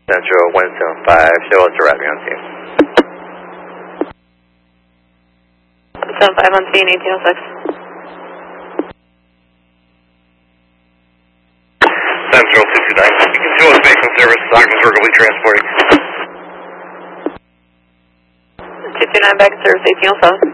Central 175, show us arriving on scene. 175 on scene, 1806. Central 229, you can show us vehicle service, occupants verbally transporting. 229 back to service, 1807.